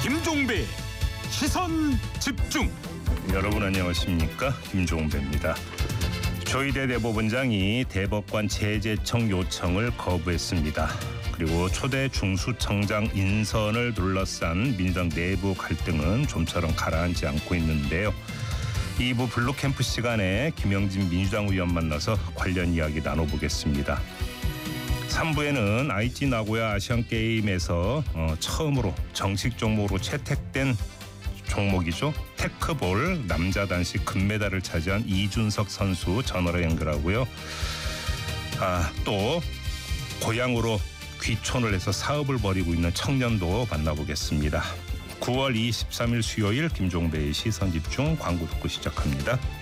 김종배 시선 집중. 여러분 안녕하십니까? 김종배입니다. 조희대 대법원장이 대법관 재제청 요청을 거부했습니다. 그리고 초대 중수청장 인선을 둘러싼 민주당 내부 갈등은 좀처럼 가라앉지 않고 있는데요. 2부 블루캠프 시간에 김영진 민주당 의원 만나서 관련 이야기 나눠보겠습니다. 3부에는 IH 나고야 아시안게임에서 처음으로 정식 종목으로 채택된 종목이죠. 테크볼 남자 단식 금메달을 차지한 이준석 선수 전화로 연결하고요. 또 고향으로 귀촌을 해서 사업을 벌이고 있는 청년도 만나보겠습니다. 9월 23일 수요일 김종배의 시선집중 광고 듣고 시작합니다.